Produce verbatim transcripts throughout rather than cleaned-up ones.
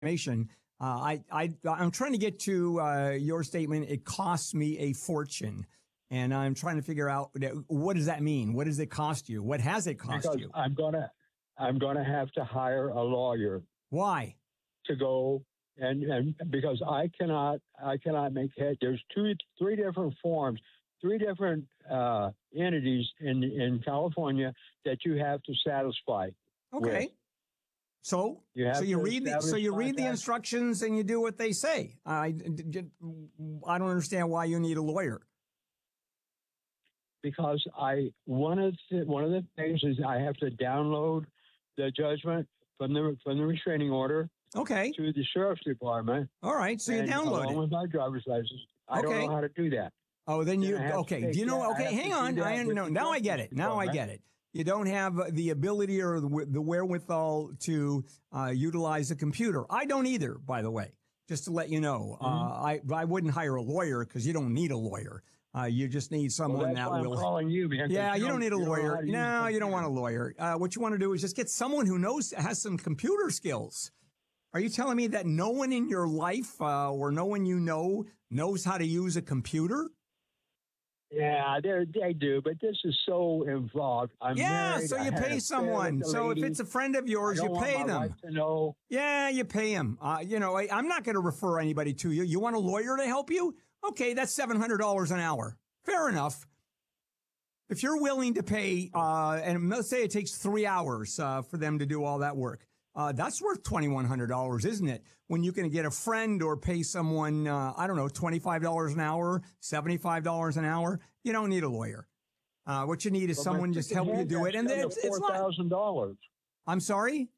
Uh, I, I, I'm trying to get to uh, your statement. It costs me a fortune. And I'm trying to figure out, what does that mean? What does it cost you? What has it cost because you? I'm going to I'm going to have to hire a lawyer. Why? To go and, and because I cannot I cannot make head. There's two three different forms, three different uh, entities in in California that you have to satisfy. Okay. With. So you have so you to read the so you read the contact. instructions and you do what they say. I I don't understand why you need a lawyer. Because I one of the, one of the things is I have to download the judgment from the from the restraining order. Okay. To the sheriff's department. All right. So you download along it. with my driver's license. I okay. don't know how to do that. Oh, then you okay? Do you know? Okay, hang on. I know now. I get it. Now I get it. You don't have the ability or the, the wherewithal to uh, utilize a computer. I don't either, by the way. Just to let you know, mm-hmm. uh, I I wouldn't hire a lawyer because you don't need a lawyer. Uh, you just need someone well, that why will. I'm calling you, man, yeah, you, you don't, don't need a lawyer. No, you don't want a computer. lawyer. Uh, what you want to do is just get someone who knows has some computer skills. Are you telling me that no one in your life uh, or no one you know knows how to use a computer? Yeah, they do, but this is so involved. I'm yeah, married, so you pay someone. So if it's a friend of yours, you pay them. To know. Yeah, you pay them. Uh, you know, I, I'm not going to refer anybody to you. You want a lawyer to help you? Okay, that's seven hundred dollars an hour. Fair enough. If you're willing to pay, uh, and let's say it takes three hours uh, for them to do all that work. Uh, that's worth twenty-one hundred dollars, isn't it? When you can get a friend or pay someone, uh, I don't know, twenty-five dollars an hour, seventy-five dollars an hour. You don't need a lawyer. Uh, what you need is well, someone just help you do it. And it's, it's four thousand dollars. I'm sorry?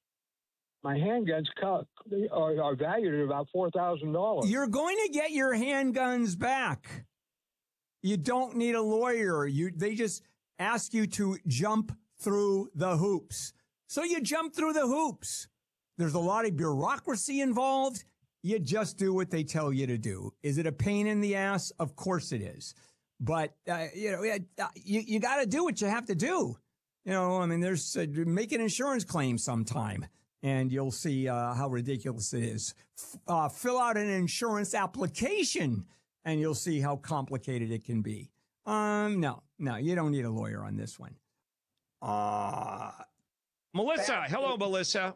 My handguns are, are valued at about four thousand dollars. You're going to get your handguns back. You don't need a lawyer. You, they just ask you to jump through the hoops. So you jump through the hoops. There's a lot of bureaucracy involved. You just do what they tell you to do. Is it a pain in the ass? Of course it is. But, uh, you know, uh, you, you got to do what you have to do. You know, I mean, there's uh, make an insurance claim sometime and you'll see uh, how ridiculous it is. F- uh, fill out an insurance application and you'll see how complicated it can be. Um, no, no, you don't need a lawyer on this one. Uh, Melissa. Hello, Melissa.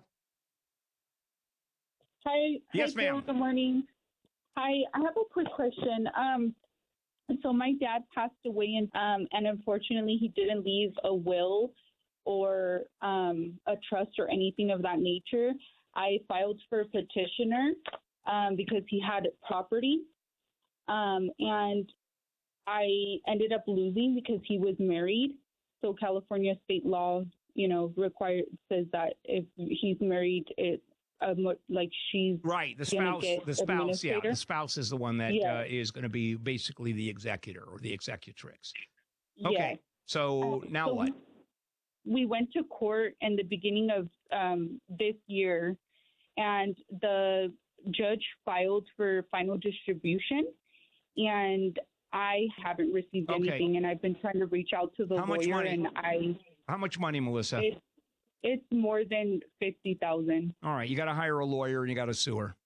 Hi. Yes, hi, ma'am. Good morning. Hi. I have a quick question. Um, so my dad passed away, and um, and unfortunately, he didn't leave a will or um, a trust or anything of that nature. I filed for a petitioner um, because he had property, um, and I ended up losing because he was married. So California state law, you know, require says that if he's married, it um, like she's right. The spouse, the spouse, yeah, the spouse is the one that yeah. uh, is going to be basically the executor or the executrix. Okay, yeah. so um, now so what? We went to court in the beginning of um, this year, and the judge filed for final distribution, and I haven't received okay. anything, and I've been trying to reach out to the How lawyer, much money? and I. How much money, Melissa? It, it's more than fifty thousand. All right, you got to hire a lawyer and you got to sue her.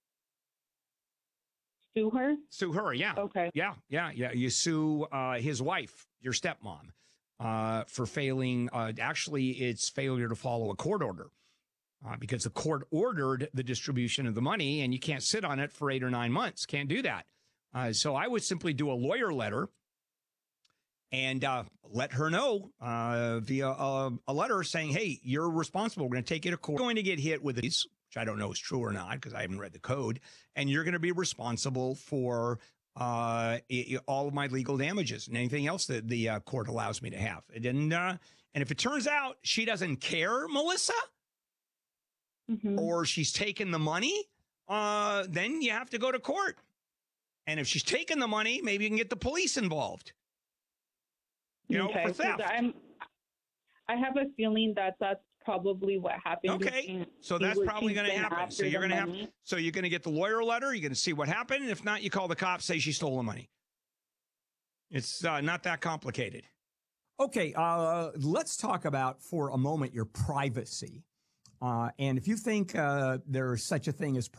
Sue her? Sue her, yeah. Okay. Yeah, yeah, yeah. You sue uh, his wife, your stepmom, uh, for failing. Uh, actually, it's failure to follow a court order uh, because the court ordered the distribution of the money, and you can't sit on it for eight or nine months. Can't do that. Uh, so I would simply do a lawyer letter and uh, let her know uh, via a, a letter saying, hey, you're responsible. We're going to take you to court. You're going to get hit with these, which I don't know is true or not because I haven't read the code. And you're going to be responsible for uh, all of my legal damages and anything else that the uh, court allows me to have. And, uh, and if it turns out she doesn't care, Melissa, mm-hmm. or she's taken the money, uh, then you have to go to court. And if she's taken the money, maybe you can get the police involved. You know, okay, for theft. I'm, I have a feeling that that's probably what happened. Okay, so that's probably going to happen. So you're going to have. So you're going to get the lawyer letter. You're going to see what happened. And if not, you call the cops, say she stole the money. It's uh, not that complicated. Okay, uh, let's talk about for a moment your privacy. Uh, and if you think uh, there's such a thing as